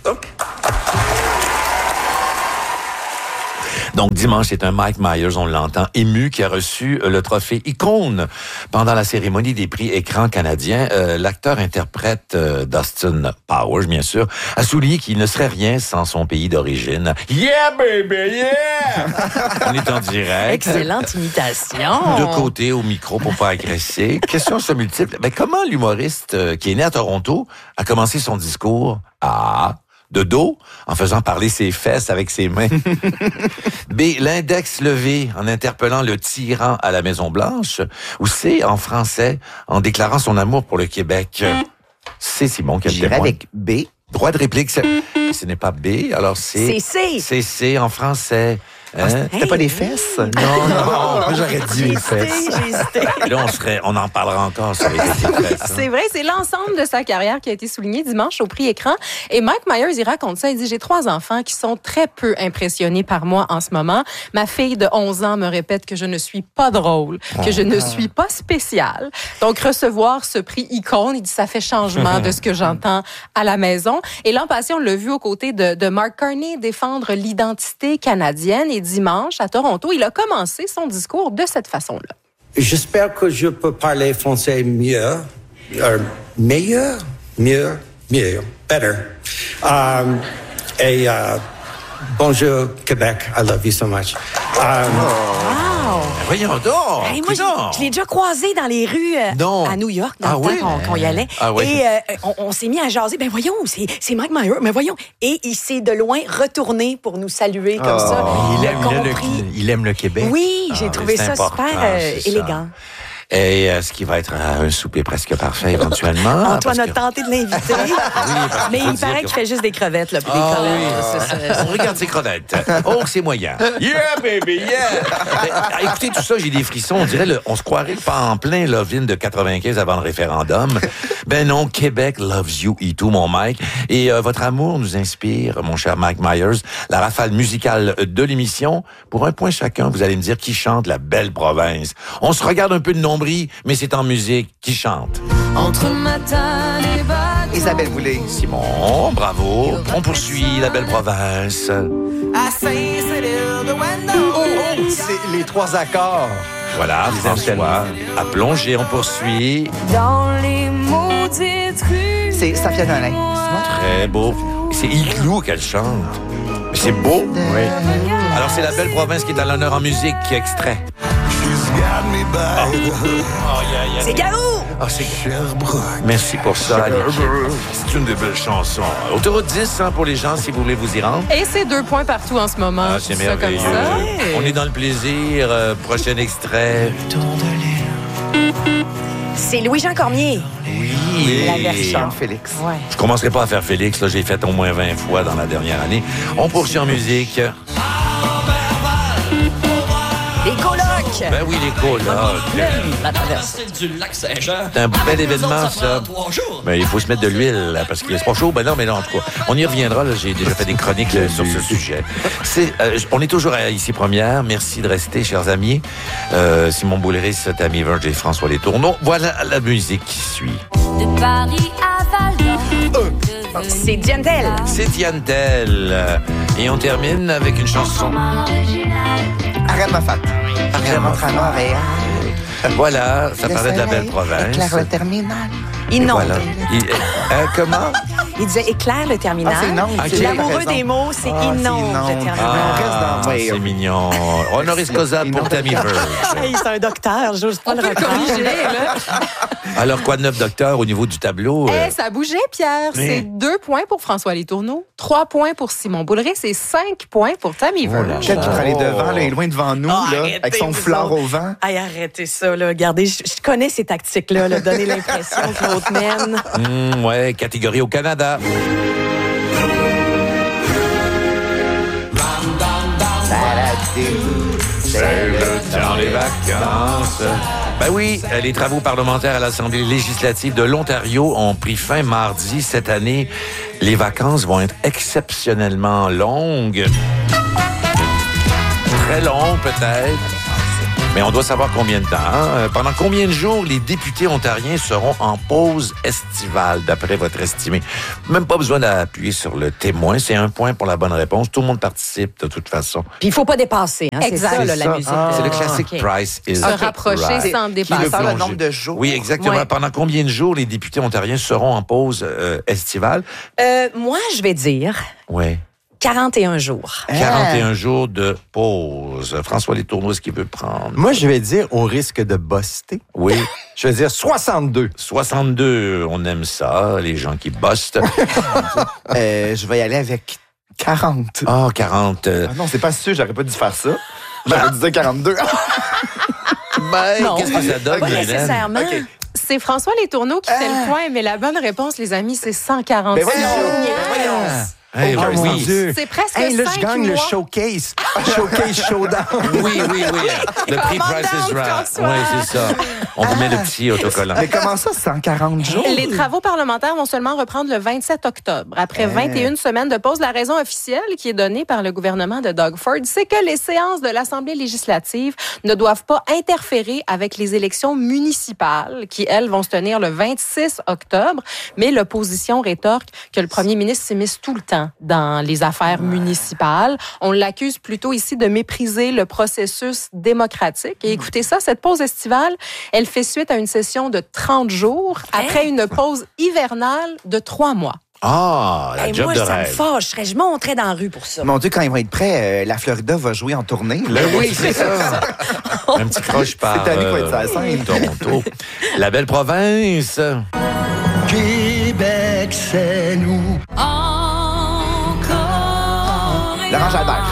Speaker 6: Donc, dimanche, c'est un Mike Myers, on l'entend, ému, qui a reçu le trophée Icône pendant la cérémonie des prix écran canadiens. L'acteur-interprète Dustin Powers, bien sûr, a souligné qu'il ne serait rien sans son pays d'origine. Yeah, baby, yeah! On est en direct.
Speaker 23: Excellente imitation.
Speaker 6: De côté, au micro, pour pas agresser. Question se multiple. Ben, comment l'humoriste qui est né à Toronto a commencé son discours? De dos, en faisant parler ses fesses avec ses mains. B, l'index levé en interpellant le tyran à la Maison-Blanche. Ou C, en français, en déclarant son amour pour le Québec. C'est Simon qui a le témoin.
Speaker 18: Avec B.
Speaker 6: Droit de réplique, ce n'est pas B, alors c'est
Speaker 23: C.
Speaker 6: C'est C en français.
Speaker 18: T'as pas les fesses?
Speaker 6: Non, moi j'aurais dit les fesses.
Speaker 23: J'ai hésité.
Speaker 6: Là, on en parlera encore sur les fesses.
Speaker 19: C'est vrai, c'est l'ensemble de sa carrière qui a été souligné dimanche au prix écran. Et Mike Myers, il raconte ça. Il dit, j'ai 3 enfants qui sont très peu impressionnés par moi en ce moment. Ma fille de 11 ans me répète que je ne suis pas drôle, que je ne suis pas spéciale. Donc, recevoir ce prix Icône, il dit, ça fait changement de ce que j'entends à la maison. Et l'an passé, on l'a vu aux côtés de Mark Carney défendre l'identité canadienne. Et dimanche, à Toronto, il a commencé son discours de cette façon-là.
Speaker 22: J'espère que je peux parler français mieux, meilleur, mieux, better. Bonjour, Québec. I love you so much.
Speaker 6: Voyons donc!
Speaker 23: Hey, moi, je l'ai déjà croisé dans les rues à New York, dans le temps qu'on y allait. Et on s'est mis à jaser. Ben voyons, c'est Mike Myers. Mais voyons. Et il s'est de loin retourné pour nous saluer comme ça.
Speaker 20: Il aime le Québec.
Speaker 23: Oui, j'ai trouvé ça super élégant.
Speaker 6: Et ce qui va être un souper presque parfait éventuellement.
Speaker 23: Antoine a tenté de l'inviter. Mais il paraît qu'il fait juste des crevettes, là, puis des crevettes.
Speaker 6: On regarde ses crevettes. Oh, c'est moyen. Yeah, baby, yeah! Écoutez tout ça, j'ai des frissons. On dirait, on se croirait pas en plein Love-in de 95 avant le référendum. Ben non, Québec loves you et tout, mon Mike. Et votre amour nous inspire, mon cher Mike Myers. La rafale musicale de l'émission. Pour un point chacun, vous allez me dire qui chante la belle province. On se regarde un peu de nombreux, mais c'est en musique qui chante.
Speaker 24: Entre Matane et Bateau.
Speaker 18: Isabelle Boulay.
Speaker 6: Simon, bravo. On poursuit la belle province.
Speaker 18: C'est les 3 accords.
Speaker 6: Voilà, François. À plonger, on poursuit.
Speaker 24: Dans les maudites rues.
Speaker 18: C'est Safia Nolin.
Speaker 6: Très beau. C'est Igloo qu'elle chante. C'est beau. Oui. Alors, c'est la belle province qui est à l'honneur en musique, extrait.
Speaker 23: C'est Garou!
Speaker 6: C'est Sherbrooke. Merci pour ça. C'est une des belles chansons. Autoroute 10 pour les gens, si vous voulez vous y rendre.
Speaker 19: Et c'est 2 points partout en ce moment.
Speaker 6: C'est merveilleux.
Speaker 19: Comme ça.
Speaker 6: On est dans le plaisir. Prochain extrait.
Speaker 23: C'est Louis-Jean Cormier.
Speaker 6: Oui.
Speaker 23: La version
Speaker 18: Félix.
Speaker 23: Ouais.
Speaker 6: Je commencerai pas à faire Félix. Là, j'ai fait au moins 20 fois dans la dernière année. On poursuit en musique.
Speaker 23: Les colocs!
Speaker 6: Ben oui, les colocs.
Speaker 23: La traverse.
Speaker 6: C'est un bel événement, ça. Mais il faut se mettre de l'huile, parce qu'il est pas chaud. Ben non, mais non, en tout cas. On y reviendra, là. J'ai déjà fait des chroniques sur ce sujet. On est toujours à Ici Première. Merci de rester, chers amis. Simon Boulris, Tammy Verge et François Letourneau. Voilà la musique qui suit.
Speaker 24: De Paris à Val d'Or.
Speaker 23: C'est Diantel.
Speaker 6: C'est Diantel. Et on termine avec une chanson.
Speaker 18: Ariane Moffat. Je rentre à Montréal.
Speaker 6: Voilà, ça parlait de la belle province.
Speaker 18: Éclaire le terminal.
Speaker 23: Inonde.
Speaker 6: Voilà. Comment?
Speaker 23: Il disait éclaire le terminal.
Speaker 18: Ah, c'est inonde.
Speaker 6: Okay.
Speaker 23: L'amoureux des mots, c'est inonde le terminal.
Speaker 6: C'est mignon. Honoris causa pour Tammy Verge.
Speaker 23: Hey, c'est un docteur, j'ose pas le
Speaker 19: corriger, là.
Speaker 6: Alors, quoi de neuf, docteur, au niveau du tableau?
Speaker 19: Ça bougeait, Pierre.
Speaker 6: Mais...
Speaker 19: C'est 2 points pour François Letourneau, 3 points pour Simon Boulris et 5 points pour Tammy Verge.
Speaker 18: Quel qui prend les devants, là, est loin devant nous, là, avec son fleur au vent.
Speaker 23: Hey, arrêtez ça, là. Regardez, je connais ces tactiques-là, là, donner l'impression que l'autre mène.
Speaker 6: Ouais, catégorie au Canada. C'est le temps des vacances. Ben oui, les travaux parlementaires à l'Assemblée législative de l'Ontario ont pris fin mardi. Cette année, les vacances vont être exceptionnellement longues. Très longues, peut-être. Mais on doit savoir combien de temps. Hein? Pendant combien de jours les députés ontariens seront en pause estivale, d'après votre estimé? Même pas besoin d'appuyer sur le témoin. C'est 1 point pour la bonne réponse. Tout le monde participe de toute façon.
Speaker 23: Puis il faut pas dépasser. Hein? C'est ça, là, la musique.
Speaker 6: C'est le classique Price is
Speaker 19: Se rapprocher
Speaker 6: right.
Speaker 19: sans dépasser.
Speaker 18: Le nombre de jours.
Speaker 6: Oui, exactement. Ouais. Pendant combien de jours les députés ontariens seront en pause estivale?
Speaker 23: Moi, je vais dire...
Speaker 6: Oui.
Speaker 23: 41 jours.
Speaker 6: 41 jours de pause. François Letourneau, est-ce qu'il veut prendre?
Speaker 20: Moi, je vais dire, au risque de buster.
Speaker 6: Oui.
Speaker 20: Je vais dire 62.
Speaker 6: 62, on aime ça, les gens qui bustent.
Speaker 18: Je vais y aller avec 40.
Speaker 6: Ah, 40.
Speaker 18: Non, c'est pas sûr, j'aurais pas dû faire ça. J'aurais dû dire 42.
Speaker 6: Qu'est-ce que ça donne,
Speaker 23: pas nécessairement.
Speaker 18: Okay.
Speaker 19: C'est François Letourneau qui fait le point, mais la bonne réponse, les amis, c'est 146
Speaker 18: Mais voyons.
Speaker 6: Hey,
Speaker 20: oh, mon Dieu.
Speaker 19: C'est presque
Speaker 20: hey, là,
Speaker 19: 5
Speaker 20: je gagne
Speaker 19: mois.
Speaker 20: le showcase. Showcase Showdown.
Speaker 6: Oui. Le prix Price is Right. Oui, c'est ça. On vous met le petit autocollant.
Speaker 18: Mais comment ça, 140 jours?
Speaker 19: Les travaux parlementaires vont seulement reprendre le 27 octobre. Après 21 semaines de pause, la raison officielle qui est donnée par le gouvernement de Doug Ford, c'est que les séances de l'Assemblée législative ne doivent pas interférer avec les élections municipales qui, elles, vont se tenir le 26 octobre. Mais l'opposition rétorque que le premier ministre s'immisce tout le temps dans les affaires municipales. On l'accuse plutôt ici de mépriser le processus démocratique. Et écoutez ça, cette pause estivale, elle fait suite à une session de 30 jours après une pause hivernale de 3 mois.
Speaker 6: Ah, la job
Speaker 23: moi,
Speaker 6: de
Speaker 23: ça
Speaker 6: rêve.
Speaker 23: me fâcherait. Je monterais dans la rue pour ça.
Speaker 18: Mon Dieu, quand ils vont être prêts, la Florida va jouer en tournée. Là.
Speaker 6: Oui, c'est ça. Un petit croche par
Speaker 18: Cette année, faut être sur la scène.
Speaker 6: Toronto. La belle province.
Speaker 4: Québec, c'est nous.
Speaker 18: Laurent Jalbert.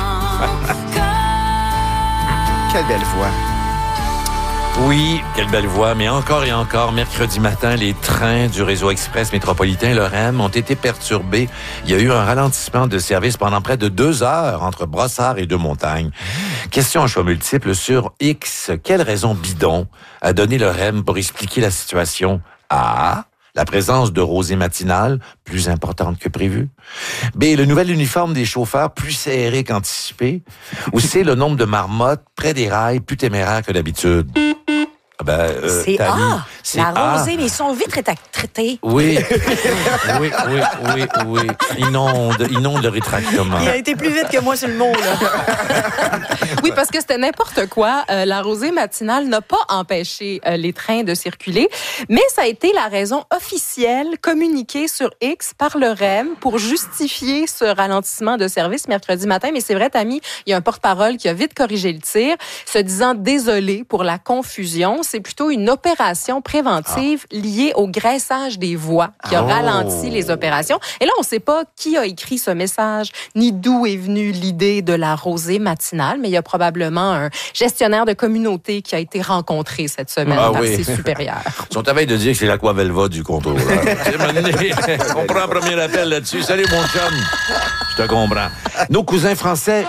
Speaker 18: Quelle belle voix.
Speaker 6: Oui, quelle belle voix. Mais encore et encore, mercredi matin, les trains du réseau express métropolitain, le REM, ont été perturbés. Il y a eu un ralentissement de service pendant près de 2 heures entre Brossard et Deux-Montagnes. Question à choix multiple sur X. Quelle raison bidon a donné le REM pour expliquer la situation? A. La présence de rosée matinale, plus importante que prévu. B, le nouvel uniforme des chauffeurs, plus serré qu'anticipé. Ou C, le nombre de marmottes près des rails, plus téméraire que d'habitude.
Speaker 23: C'est A.
Speaker 6: C'est
Speaker 23: la
Speaker 6: A.
Speaker 23: rosée, mais ils sont vite traités.
Speaker 6: Oui. Inonde le rétractement.
Speaker 23: Il a été plus vite que moi sur le mot, là.
Speaker 19: Oui, parce que c'était n'importe quoi. La rosée matinale n'a pas empêché les trains de circuler, mais ça a été la raison officielle communiquée sur X par le REM pour justifier ce ralentissement de service mercredi matin. Mais c'est vrai, Tammy, il y a un porte-parole qui a vite corrigé le tir, se disant désolé pour la confusion. C'est plutôt une opération préventive liée au graissage des voies qui a ralenti les opérations. Et là, on ne sait pas qui a écrit ce message, ni d'où est venue l'idée de la rosée matinale, mais il y a probablement un gestionnaire de communauté qui a été rencontré cette semaine par ses supérieurs.
Speaker 6: Ils sont à veille de dire que c'est l'Aquavelva du contrôle. On prend un premier appel là-dessus. Salut, mon chum. Je te comprends. Nos cousins français...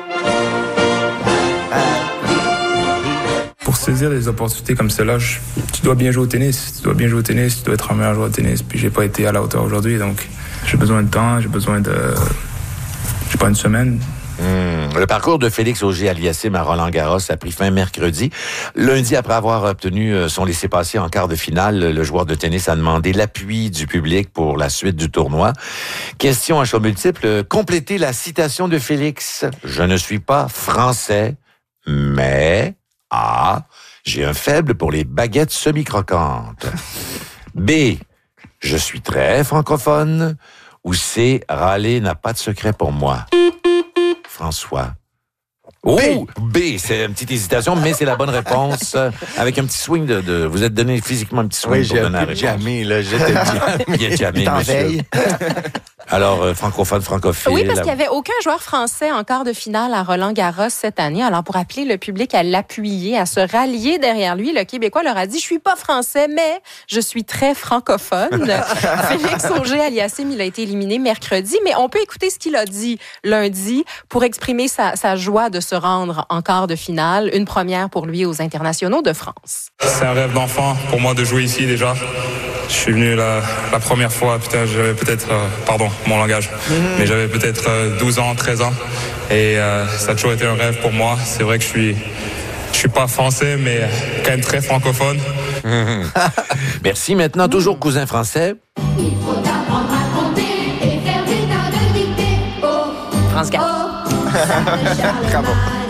Speaker 2: Pour saisir des opportunités comme celle-là, tu dois bien jouer au tennis. Tu dois bien jouer au tennis, tu dois être un meilleur joueur de tennis. Puis j'ai pas été à la hauteur aujourd'hui, donc j'ai besoin de temps, j'ai pas une semaine.
Speaker 6: Le parcours de Félix Auger-Aliassime à Roland-Garros a pris fin mercredi. Lundi, après avoir obtenu son laissez-passer en quart de finale, le joueur de tennis a demandé l'appui du public pour la suite du tournoi. Question à choix multiple, complétez la citation de Félix. Je ne suis pas français, mais... A. J'ai un faible pour les baguettes semi-croquantes. B. je suis très francophone ou C, râler n'a pas de secret pour moi? François. Oh, B, c'est une petite hésitation, mais c'est la bonne réponse. Avec un petit swing de vous êtes donné physiquement un petit swing pour donner la réponse.
Speaker 20: Jamais, là, j'étais
Speaker 6: jamais, monsieur. Alors, francophone, francophile.
Speaker 19: Oui, parce qu'il n'y avait aucun joueur français en quart de finale à Roland-Garros cette année. Alors, pour appeler le public à l'appuyer, à se rallier derrière lui, le Québécois leur a dit « Je suis pas français, mais je suis très francophone. » Félix Auger-Aliassime, il a été éliminé mercredi, mais on peut écouter ce qu'il a dit lundi pour exprimer sa joie de se rendre en quart de finale. Une première pour lui aux internationaux de France.
Speaker 2: C'est un rêve d'enfant pour moi de jouer ici déjà. Je suis venu la première fois, j'avais peut-être, pardon, mon langage, mais j'avais peut-être 12 ans, 13 ans. Et ça a toujours été un rêve pour moi. C'est vrai que je suis pas français, mais quand même très francophone.
Speaker 6: Merci. Maintenant, toujours cousin français.
Speaker 24: Il faut apprendre à compter et faire des tas de dictées.
Speaker 19: France Gall.
Speaker 6: Bravo.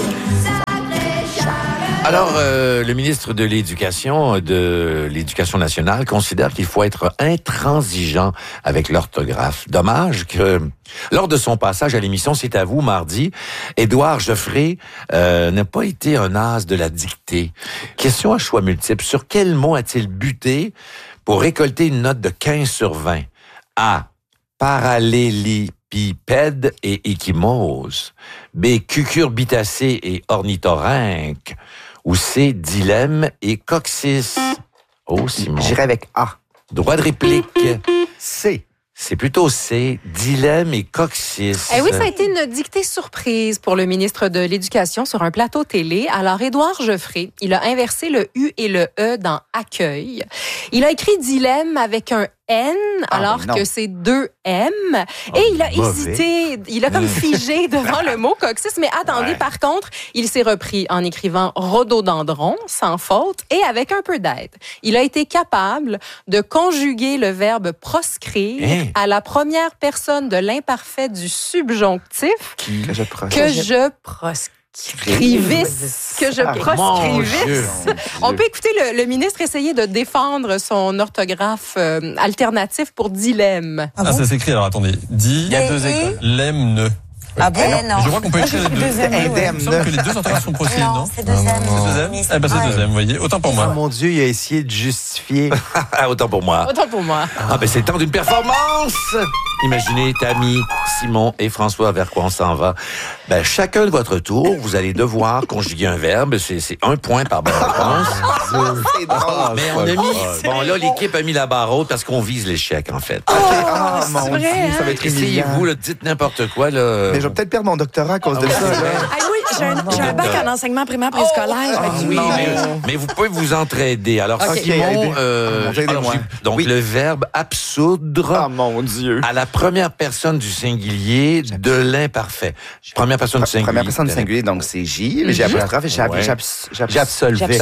Speaker 6: Alors, le ministre de l'Éducation nationale considère qu'il faut être intransigeant avec l'orthographe. Dommage que, lors de son passage à l'émission C'est à vous, mardi, Édouard Geoffrey n'a pas été un as de la dictée. Question à choix multiples. Sur quel mot a-t-il buté pour récolter une note de 15 sur 20? A. Parallélépipède et échymose. B. Cucurbitacée et ornithorynque. Ou C. Dilemme et coccyx. Oh, Simon.
Speaker 18: J'irai avec A.
Speaker 6: Droit de réplique. C. C'est plutôt C. Dilemme et coccyx.
Speaker 19: Eh oui, ça a été une dictée surprise pour le ministre de l'Éducation sur un plateau télé. Alors, Édouard Geoffrey, il a inversé le U et le E dans accueil. Il a écrit dilemme avec un N, alors que c'est 2 M. Et il a hésité, il a comme figé devant le mot coccyx. Mais attendez, par contre, il s'est repris en écrivant rhododendron, sans faute, et avec un peu d'aide. Il a été capable de conjuguer le verbe proscrire à la première personne de l'imparfait du subjonctif que je proscrivisse. On peut écouter le ministre essayer de défendre son orthographe alternatif pour dilemme.
Speaker 3: Ça s'écrit, alors attendez, il y a deux écoles. Lemne.
Speaker 23: Ah bon? Non.
Speaker 3: Je crois qu'on peut écrire les deux. Il me semble que les deux orthographes sont possibles, non?
Speaker 23: C'est deuxième.
Speaker 3: C'est deuxième, vous voyez. Autant pour moi.
Speaker 20: Oh mon Dieu, il a essayé de justifier.
Speaker 6: Autant pour moi.
Speaker 19: Autant pour moi.
Speaker 6: Ah ben c'est le temps d'une performance. Imaginez, Tammy, Simon et François, vers quoi on s'en va. Ben chacun de votre tour, vous allez devoir conjuguer un verbe. C'est 1 point par bonne réponse.
Speaker 18: C'est drôle.
Speaker 6: Mais on a mis... Bon, là, l'équipe a mis la barre haute parce qu'on vise l'échec, en fait.
Speaker 18: Mon Dieu, ça va être
Speaker 6: essayez-vous, dites n'importe quoi, là.
Speaker 18: Mais je vais peut-être perdre mon doctorat à cause de ça.
Speaker 23: J'ai un bac en enseignement primaire préscolaire.
Speaker 6: Mais vous pouvez vous entraider. Alors, Simon, donc le verbe absoudre.
Speaker 18: Oh mon Dieu.
Speaker 6: À la première personne du singulier de l'imparfait. Première personne du singulier.
Speaker 18: Première personne du singulier, donc c'est J. Mais j'absolvais.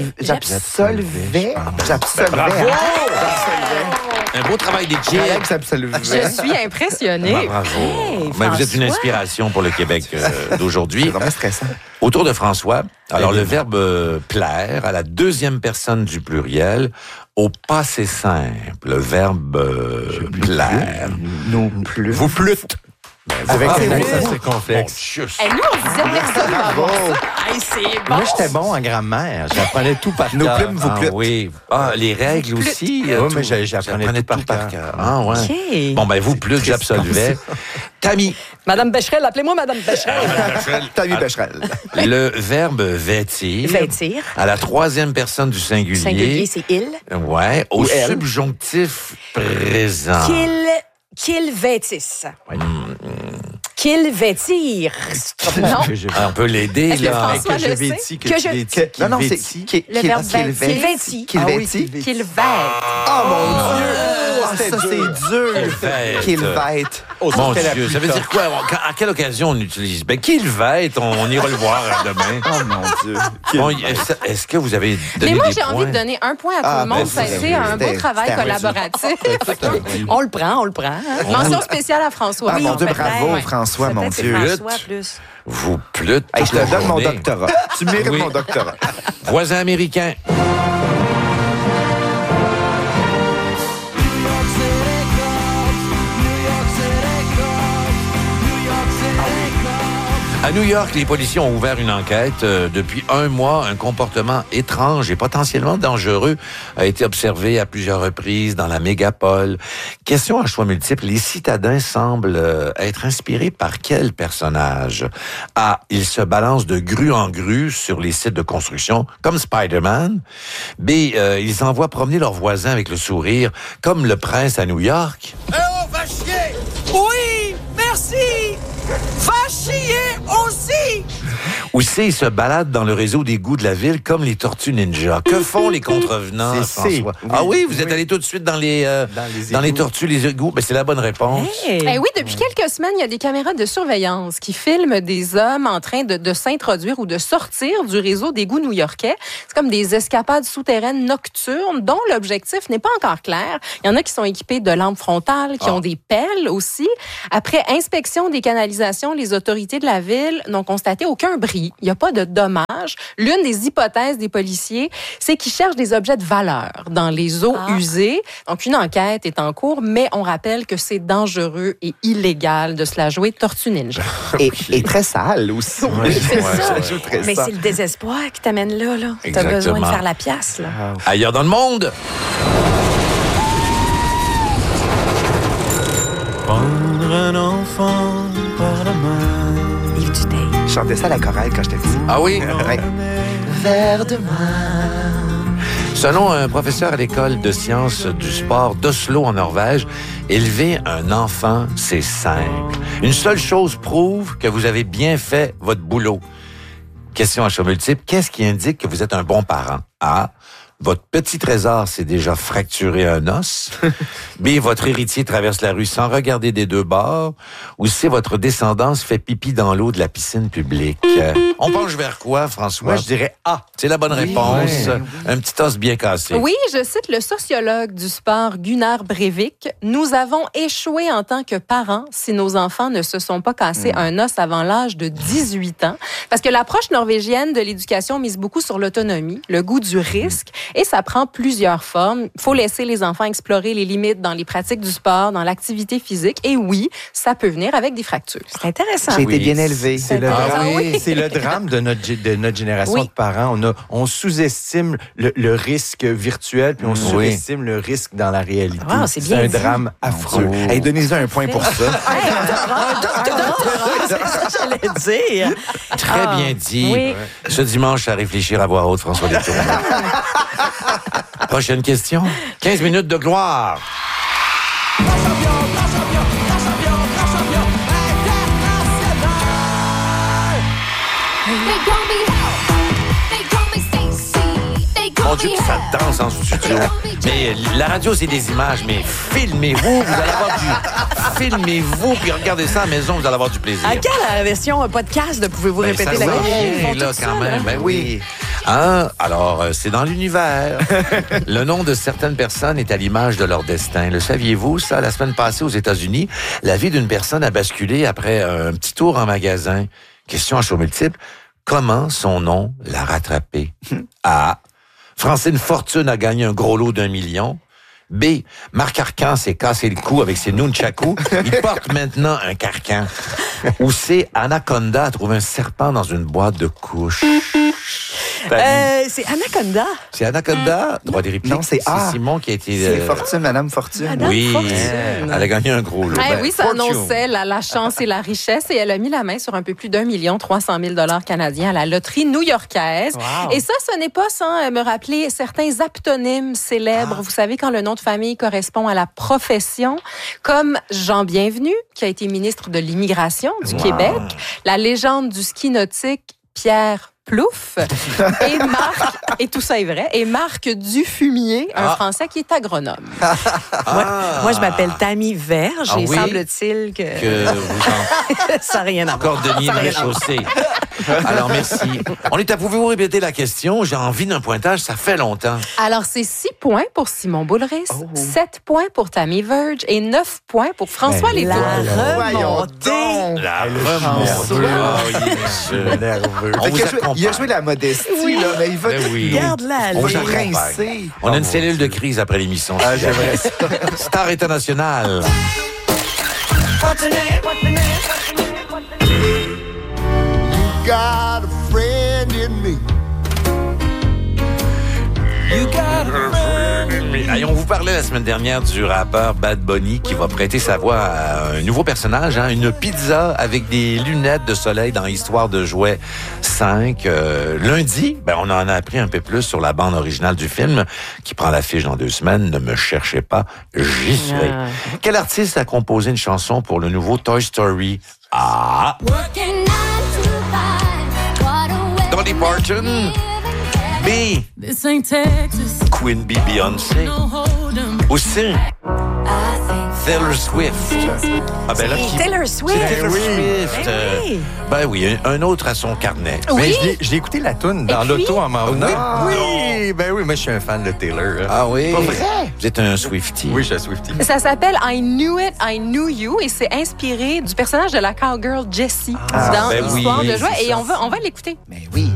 Speaker 6: Un beau travail d'équipe.
Speaker 19: Je suis impressionnée.
Speaker 6: Bravo. Mais vous êtes une inspiration pour le Québec d'aujourd'hui.
Speaker 18: C'est vraiment stressant.
Speaker 6: Autour de François, alors le verbe plaire à la deuxième personne du pluriel au passé simple, le verbe plaire.
Speaker 18: Nous plus.
Speaker 6: Vous plûtes.
Speaker 20: Avec ces mots, ça c'est complexe.
Speaker 19: Nous, on disait personne va avoir ça. C'est bon.
Speaker 20: Moi, j'étais bon en grammaire. J'apprenais tout par cœur.
Speaker 18: Nos plumes, vous plûtes.
Speaker 6: Oui. Les règles aussi.
Speaker 20: Oui, mais j'apprenais tout par cœur.
Speaker 6: Ah, ouais.
Speaker 23: Okay.
Speaker 6: Bon, ben, vous plûtes, j'absolvais. Tammy.
Speaker 23: Madame Becherel, appelez-moi Madame Becherel.
Speaker 18: Tammy Becherel.
Speaker 6: Le verbe vêtir.
Speaker 23: Vêtir.
Speaker 6: À la troisième personne du singulier.
Speaker 23: Singulier, c'est il.
Speaker 6: Ouais. Au subjonctif présent.
Speaker 23: Qu'il vêtisse. Qu'il vêtire.
Speaker 19: Non.
Speaker 6: On peut l'aider, là.
Speaker 19: Que je
Speaker 20: vêtis.
Speaker 18: Non, c'est
Speaker 19: le verbe vêtir. Qu'il vête.
Speaker 18: Oh mon Dieu! Ça, c'est dur. Qu'il vête.
Speaker 6: Mon Dieu, ça veut dire quoi? À quelle occasion on utilise? Ben, qu'il vête, on ira le voir demain.
Speaker 18: Oh mon Dieu.
Speaker 6: Bon, est-ce que vous avez donné
Speaker 19: Mais moi,
Speaker 6: des
Speaker 19: j'ai
Speaker 6: points?
Speaker 19: envie de donner 1 point à tout le monde. Ça a été un beau travail collaboratif.
Speaker 23: On le prend.
Speaker 19: Mention spéciale à François.
Speaker 18: Ah, mon Dieu, bravo, François, mon Dieu.
Speaker 6: Vous plûtes.
Speaker 18: Je te donne mon doctorat. Tu mérites mon doctorat.
Speaker 6: Voisin américain. À New York, les policiers ont ouvert une enquête. Depuis 1 mois, un comportement étrange et potentiellement dangereux a été observé à plusieurs reprises dans la mégapole. Question à choix multiples. Les citadins semblent être inspirés par quel personnage? A. Ils se balancent de grue en grue sur les sites de construction, comme Spider-Man. B. Ils envoient promener leurs voisins avec le sourire, comme le prince à New York.
Speaker 24: Eh oh, va chier! Oui, merci! Va chier aussi!
Speaker 6: Ou C. Ils se baladent dans le réseau d'égouts de la ville, comme les tortues ninja. Que font les contrevenants, François? Oui. Ah oui, vous êtes allé tout de suite dans les tortues, les égouts. Ben, c'est la bonne réponse.
Speaker 19: Hey. Oui, depuis quelques semaines, il y a des caméras de surveillance qui filment des hommes en train de s'introduire ou de sortir du réseau d'égouts new-yorkais. C'est comme des escapades souterraines nocturnes dont l'objectif n'est pas encore clair. Il y en a qui sont équipés de lampes frontales, qui ont des pelles aussi. Après inspection des canalisations, les autorités de la ville n'ont constaté aucun bris. Il n'y a pas de dommages. L'une des hypothèses des policiers, c'est qu'ils cherchent des objets de valeur dans les eaux usées. Donc, une enquête est en cours, mais on rappelle que c'est dangereux et illégal de se la jouer tortue ninja.
Speaker 18: Et très sale aussi.
Speaker 23: Oui, c'est ça. Mais c'est le désespoir qui t'amène là. T'as besoin de faire la pièce. Là.
Speaker 6: Ailleurs dans le monde.
Speaker 24: Prendre un enfant par la main.
Speaker 23: Yves Duteil.
Speaker 18: Je chantais ça à la chorale quand j'étais petit.
Speaker 6: Ah oui?
Speaker 18: Ouais.
Speaker 23: Vers demain.
Speaker 6: Selon un professeur à l'école de sciences du sport d'Oslo en Norvège, élever un enfant, c'est simple. Une seule chose prouve que vous avez bien fait votre boulot. Question à choix multiple. Qu'est-ce qui indique que vous êtes un bon parent? A. Votre petit trésor s'est déjà fracturé un os. B. Votre héritier traverse la rue sans regarder des deux bords. Ou C. Votre descendance fait pipi dans l'eau de la piscine publique. On penche vers quoi, François?
Speaker 20: Moi, je dirais A.
Speaker 6: C'est la bonne réponse. Oui. Un petit os bien cassé.
Speaker 19: Oui, je cite le sociologue du sport Gunnar Breivik. Nous avons échoué en tant que parents si nos enfants ne se sont pas cassés un os avant l'âge de 18 ans. Parce que l'approche norvégienne de l'éducation mise beaucoup sur l'autonomie, le goût du risque. Et ça prend plusieurs formes. Il faut laisser les enfants explorer les limites dans les pratiques du sport, dans l'activité physique. Et oui, ça peut venir avec des fractures.
Speaker 23: C'est intéressant.
Speaker 18: J'ai été bien élevé.
Speaker 20: C'est le drame de notre génération de parents. On sous-estime le risque virtuel, puis on surestime le risque dans la réalité.
Speaker 23: Wow, c'est un
Speaker 20: drame affreux.
Speaker 18: Hey, donnez-en un point pour ça.
Speaker 23: C'est ça que j'allais dire.
Speaker 6: Très bien dit. Oui. Ce dimanche, à réfléchir à voix haute, François Letourneau. Prochaine question. 15 minutes de gloire. Mon Dieu, que ça danse en studio. Mais la radio, c'est des images, mais filmez-vous, vous allez avoir du... Filmez-vous, puis regardez ça à la maison, vous allez avoir du plaisir.
Speaker 23: À quelle version podcast pouvez-vous répéter la question?
Speaker 6: Là, quand même, ben oui. Hein? Alors, c'est dans l'univers. Le nom de certaines personnes est à l'image de leur destin. Le saviez-vous, ça? La semaine passée, aux États-Unis, la vie d'une personne a basculé après un petit tour en magasin. Question à choix multiple. Comment son nom l'a rattrapé? A. Francine Fortune a gagné un gros lot d'1 million. B. Marc Arcan s'est cassé le cou avec ses nunchakus. Il porte maintenant un carcan. Ou C. Anaconda a trouvé un serpent dans une boîte de couches.
Speaker 23: C'est Anaconda.
Speaker 6: C'est Anaconda? Droit des répliques.
Speaker 18: Non, c'est A.
Speaker 6: Simon qui a été...
Speaker 18: C'est Fortune, Madame Fortune.
Speaker 6: Oui, elle a gagné un gros lot.
Speaker 19: Oui, ça annonçait la chance et la richesse et elle a mis la main sur un peu plus d'1 300 000 $ canadiens à la loterie new-yorkaise. Wow. Et ça, ce n'est pas sans me rappeler certains aptonymes célèbres. Vous savez, quand le nom de famille correspond à la profession, comme Jean Bienvenu, qui a été ministre de l'Immigration du Québec, la légende du ski nautique, Pierre Plouffe, et tout ça est vrai, et Marc Dufumier, un Français qui est agronome.
Speaker 23: Moi, je m'appelle Tammy Verge, et semble-t-il que ça n'a rien à voir.
Speaker 6: Cordonnier de chaussée. Alors, merci. Pouvez-vous répéter la question? J'ai envie d'un pointage, ça fait longtemps.
Speaker 19: Alors, c'est 6 points pour Simon Boulris, 7 points pour Tammy Verge et 9 points pour François Letourneau.
Speaker 6: La remontée. Il est nerveux.
Speaker 18: Il a joué la modestie, là, mais il va
Speaker 23: Regarde-la,
Speaker 6: on va rincer. On a une cellule de crise après l'émission.
Speaker 18: J'aimerais ça.
Speaker 6: Star internationale.
Speaker 7: got a friend in me.
Speaker 6: Hey, on vous parlait la semaine dernière du rappeur Bad Bunny qui va prêter sa voix à un nouveau personnage, une pizza avec des lunettes de soleil dans Histoire de jouets 5. Lundi, on en a appris un peu plus sur la bande originale du film qui prend l'affiche dans 2 semaines. Ne me cherchez pas, j'y serai. Quel artiste a composé une chanson pour le nouveau Toy Story? Dolly Parton. B. Queen Bee, Beyoncé. Aussi. Taylor Swift.
Speaker 23: Taylor Swift.
Speaker 6: C'est Taylor Swift. Ben oui, un autre à son carnet.
Speaker 20: Oui? Mais je l'ai écouté la toune dans l'auto en m'en venant. Oui, moi je suis un fan de Taylor.
Speaker 6: Ah oui?
Speaker 20: Pas vrai?
Speaker 6: Vous êtes un Swiftie.
Speaker 20: Oui, je suis un Swiftie.
Speaker 19: Ça s'appelle I Knew It, I Knew You et c'est inspiré du personnage de la cowgirl Jessie dans Histoire de jouets. Et on va l'écouter.
Speaker 18: Mais oui.